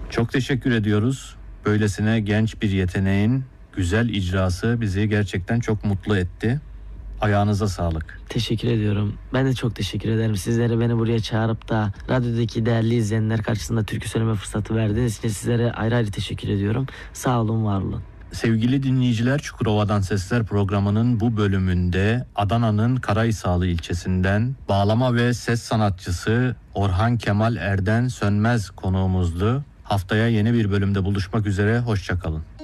Çok teşekkür ediyoruz. Böylesine genç bir yeteneğin güzel icrası bizi gerçekten çok mutlu etti. Ayağınıza sağlık. Teşekkür ediyorum. Ben de çok teşekkür ederim. Sizlere beni buraya çağırıp da radyodaki değerli izleyenler karşısında türkü söyleme fırsatı verdiğiniz için sizlere ayrı ayrı teşekkür ediyorum. Sağ olun, var olun. Sevgili dinleyiciler, Çukurova'dan Sesler programının bu bölümünde Adana'nın Karahisarlı ilçesinden bağlama ve ses sanatçısı Orhan Kemal Erden Sönmez konuğumuzdu. Haftaya yeni bir bölümde buluşmak üzere, hoşça kalın.